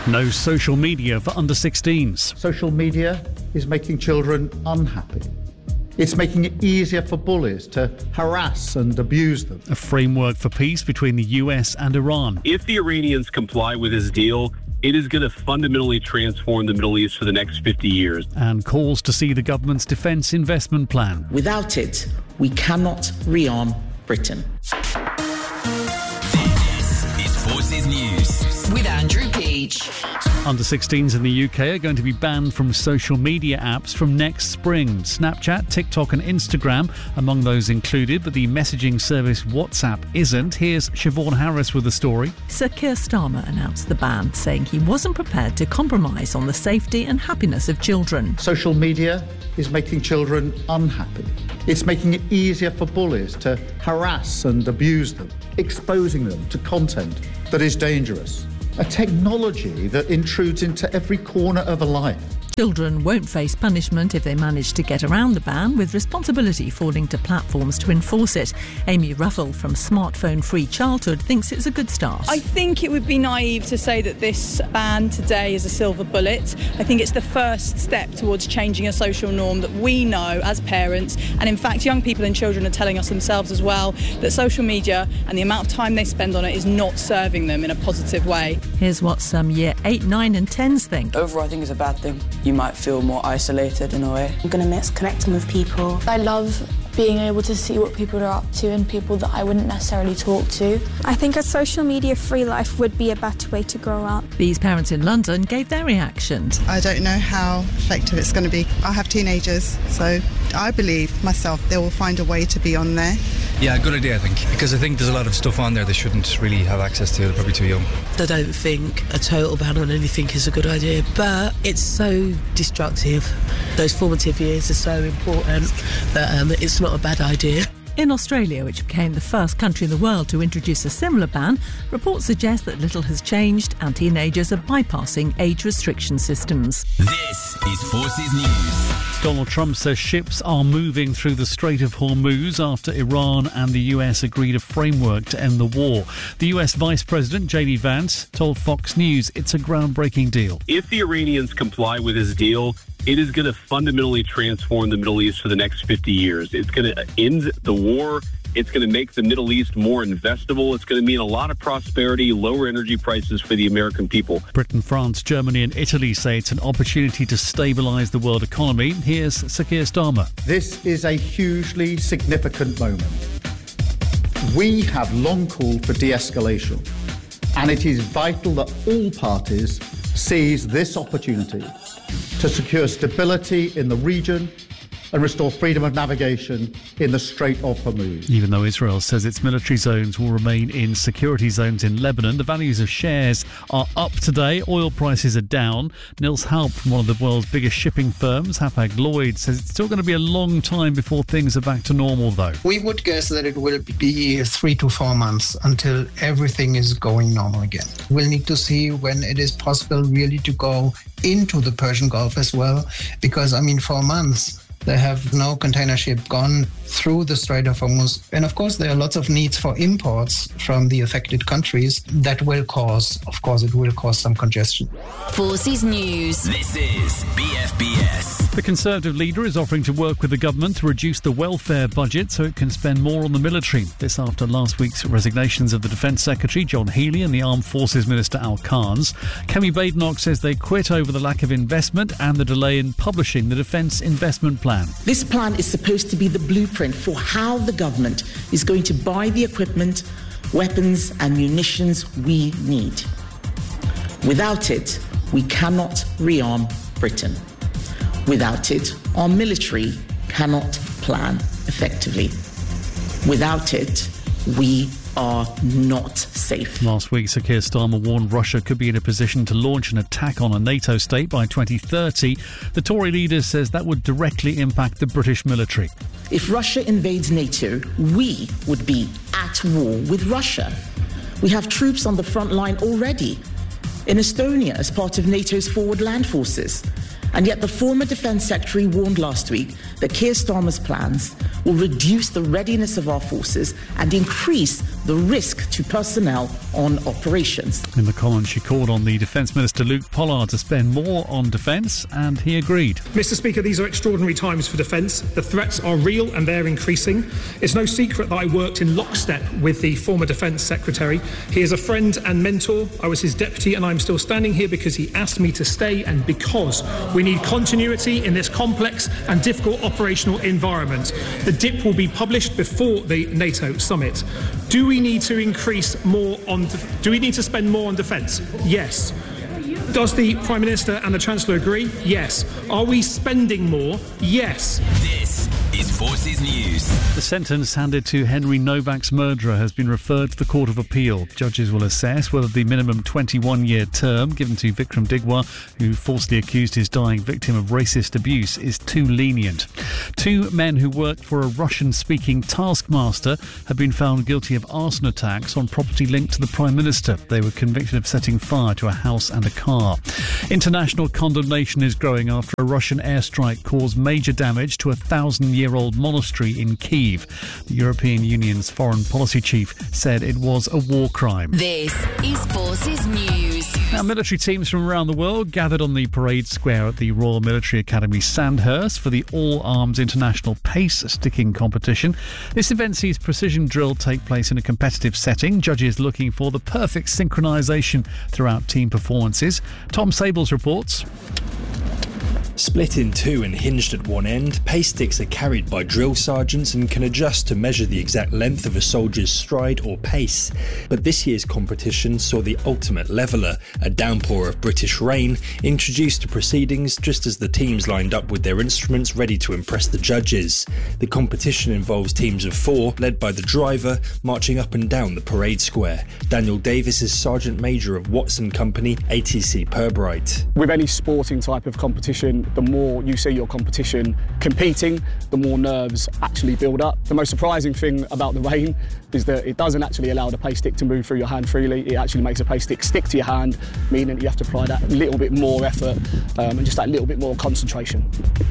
No social media for under 16s. Social media is making children unhappy. It's making it easier for bullies to harass and abuse them. A framework for peace between the US and Iran. If the Iranians comply with this deal, it is going to fundamentally transform the Middle East for the next 50 years. And calls to see the government's defence investment plan. Without it, we cannot rearm Britain. This is Forces News with Andrew Peach. Under 16s in the UK are going to be banned from social media apps from next spring. Snapchat, TikTok and Instagram among those included, but the messaging service WhatsApp isn't. Here's Siobhan Harris with the story. Sir Keir Starmer announced the ban, saying he wasn't prepared to compromise on the safety and happiness of children. Social media is making children unhappy. It's making it easier for bullies to harass and abuse them, exposing them to content that is dangerous. A technology that intrudes into every corner of a life. Children won't face punishment if they manage to get around the ban, with responsibility falling to platforms to enforce it. Amy Ruffle from Smartphone Free Childhood thinks it's a good start. I think it would be naive to say that this ban today is a silver bullet. I think it's the first step towards changing a social norm that we know as parents, and in fact young people and children are telling us themselves as well, that social media and the amount of time they spend on it is not serving them in a positive way. Here's what some year 8, 9 and 10s think. Overall, I think it's a bad thing. You might feel more isolated in a way. I'm going to miss connecting with people. I love being able to see what people are up to and people that I wouldn't necessarily talk to. I think a social media free life would be a better way to grow up. These parents in London gave their reactions. I don't know how effective it's going to be. I have teenagers, so I believe myself they will find a way to be on there. Yeah, good idea, I think, because I think there's a lot of stuff on there they shouldn't really have access to. They're probably too young. I don't think a total ban on anything is a good idea, but it's so destructive. Those formative years are so important that it's not a bad idea. In Australia, which became the first country in the world to introduce a similar ban, reports suggest that little has changed and teenagers are bypassing age restriction systems. This is Forces News. Donald Trump says ships are moving through the Strait of Hormuz after Iran and the US agreed a framework to end the war. The US Vice President, J.D. Vance, told Fox News it's a groundbreaking deal. If the Iranians comply with this deal, it is going to fundamentally transform the Middle East for the next 50 years. It's going to end the war. It's going to make the Middle East more investable. It's going to mean a lot of prosperity, lower energy prices for the American people. Britain, France, Germany and Italy say it's an opportunity to stabilise the world economy. Here's Sir Keir Starmer. This is a hugely significant moment. We have long called for de-escalation, and it is vital that all parties seize this opportunity to secure stability in the region and restore freedom of navigation in the Strait of Hormuz. Even though Israel says its military zones will remain in security zones in Lebanon, the values of shares are up today. Oil prices are down. Nils Halp from one of the world's biggest shipping firms, Hapag-Lloyd, says it's still going to be a long time before things are back to normal, though. We would guess that it will be 3 to 4 months until everything is going normal again. We'll need to see when it is possible really to go into the Persian Gulf as well, because, 4 months they have no container ship gone through the Strait of Hormuz. And of course, there are lots of needs for imports from the affected countries that will cause some congestion. Forces News. This is BFBS. The Conservative leader is offering to work with the government to reduce the welfare budget so it can spend more on the military. This after last week's resignations of the Defence Secretary, John Healey, and the Armed Forces Minister, Al Carnes. Kemi Badenoch says they quit over the lack of investment and the delay in publishing the Defence Investment Plan. This plan is supposed to be the blueprint for how the government is going to buy the equipment, weapons and munitions we need. Without it, we cannot rearm Britain. Without it, our military cannot plan effectively. Without it, we are not safe. Last week, Sir Keir Starmer warned Russia could be in a position to launch an attack on a NATO state by 2030. The Tory leader says that would directly impact the British military. If Russia invades NATO, we would be at war with Russia. We have troops on the front line already in Estonia as part of NATO's forward land forces. And yet the former Defence Secretary warned last week that Keir Starmer's plans will reduce the readiness of our forces and increase the risk to personnel on operations. In the column, she called on the Defence Minister Luke Pollard to spend more on defence, and he agreed. Mr Speaker, these are extraordinary times for defence. The threats are real and they're increasing. It's no secret that I worked in lockstep with the former Defence Secretary. He is a friend and mentor. I was his deputy and I'm still standing here because he asked me to stay and because we need continuity in this complex and difficult operational environment. The DIP will be published before the NATO summit. Do we need to spend more on defence? Yes. Does the Prime Minister and the Chancellor agree? Yes. Are we spending more? Yes. This is Forces News. The sentence handed to Henry Novak's murderer has been referred to the Court of Appeal. Judges will assess whether the minimum 21-year term given to Vikram Digwa, who falsely accused his dying victim of racist abuse, is too lenient. 2 men who worked for a Russian-speaking taskmaster have been found guilty of arson attacks on property linked to the Prime Minister. They were convicted of setting fire to a house and a car. International condemnation is growing after a Russian airstrike caused major damage to a 1,000-year-old monastery in Kyiv. The European Union's foreign policy chief said it was a war crime. This is Forces News. Now, military teams from around the world gathered on the parade square at the Royal Military Academy Sandhurst for the All-Arms International Pace Sticking competition. This event sees precision drill take place in a competitive setting, judges looking for the perfect synchronisation throughout team performances. Tom Sables reports. Split in two and hinged at one end, pace sticks are carried by drill sergeants and can adjust to measure the exact length of a soldier's stride or pace. But this year's competition saw the ultimate leveller, a downpour of British rain, introduced to proceedings just as the teams lined up with their instruments ready to impress the judges. The competition involves teams of 4, led by the driver, marching up and down the parade square. Daniel Davis is Sergeant Major of Watson Company, ATC Pirbright. With any sporting type of competition, the more you see your competition competing, the more nerves actually build up. The most surprising thing about the rain is that it doesn't actually allow the pace stick to move through your hand freely. It actually makes a pace stick stick to your hand, meaning you have to apply that little bit more effort and just that little bit more concentration.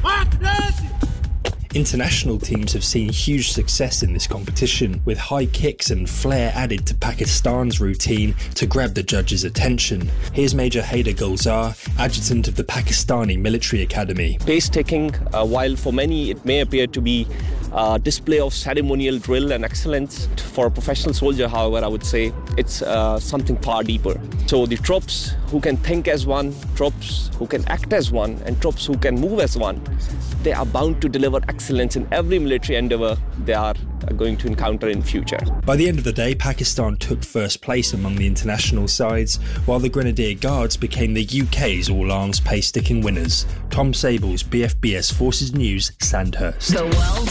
International teams have seen huge success in this competition, with high kicks and flair added to Pakistan's routine to grab the judges' attention. Here's Major Haider Gulzar, adjutant of the Pakistani Military Academy. Pace taking, while for many it may appear to be a display of ceremonial drill and excellence, for a professional soldier, however, I would say it's something far deeper. So the troops who can think as one, troops who can act as one, and troops who can move as one, they are bound to deliver excellence in every military endeavour they are going to encounter in future. By the end of the day, Pakistan took first place among the international sides, while the Grenadier Guards became the UK's all-arms pace-sticking winners. Tom Sables, BFBS Forces News, Sandhurst. The World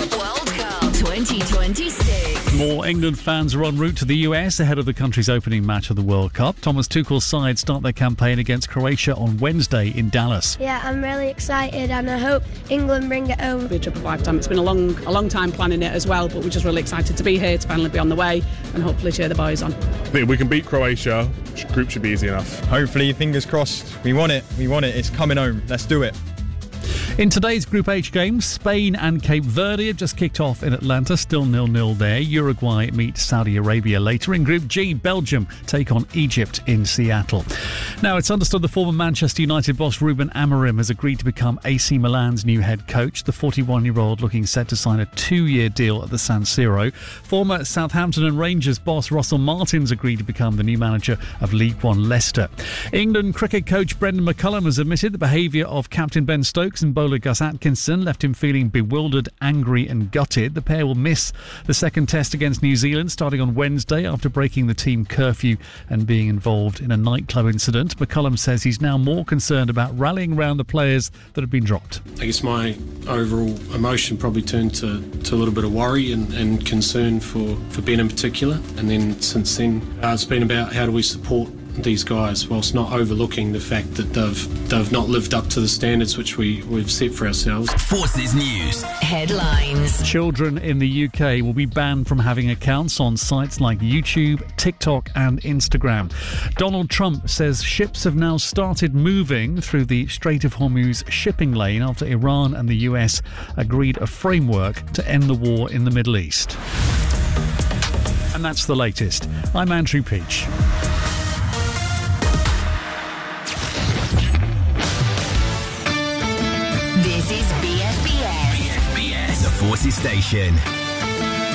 Cup 2026. More England fans are en route to the US ahead of the country's opening match of the World Cup. Thomas Tuchel's side start their campaign against Croatia on Wednesday in Dallas. Yeah, I'm really excited and I hope England bring it home. The trip of a lifetime. It's been a long time planning it as well, but we're just really excited to be here, to finally be on the way and hopefully cheer the boys on. I think if we can beat Croatia, group should be easy enough. Hopefully, fingers crossed. We want it. It's coming home. Let's do it. In today's Group H games, Spain and Cape Verde have just kicked off in Atlanta, still 0-0 there. Uruguay meet Saudi Arabia later. In Group G, Belgium take on Egypt in Seattle. Now, it's understood the former Manchester United boss Ruben Amorim has agreed to become AC Milan's new head coach. The 41-year-old looking set to sign a 2-year deal at the San Siro. Former Southampton and Rangers boss Russell Martin's agreed to become the new manager of League One Leicester. England cricket coach Brendan McCullum has admitted the behaviour of captain Ben Stokes and bowler Gus Atkinson left him feeling bewildered, angry and gutted. The pair will miss the second test against New Zealand starting on Wednesday after breaking the team curfew and being involved in a nightclub incident. McCullum says he's now more concerned about rallying around the players that have been dropped. I guess my overall emotion probably turned to a little bit of worry and concern for Ben in particular, and then since then it's been about how do we support these guys, whilst not overlooking the fact that they've not lived up to the standards which we've set for ourselves. Forces News headlines. Children in the UK will be banned from having accounts on sites like YouTube, TikTok and Instagram. Donald Trump says ships have now started moving through the Strait of Hormuz shipping lane after Iran and the US agreed a framework to end the war in the Middle East. And that's the latest. I'm Andrew Peach. This is BFBS. BFBS, the Forces Station.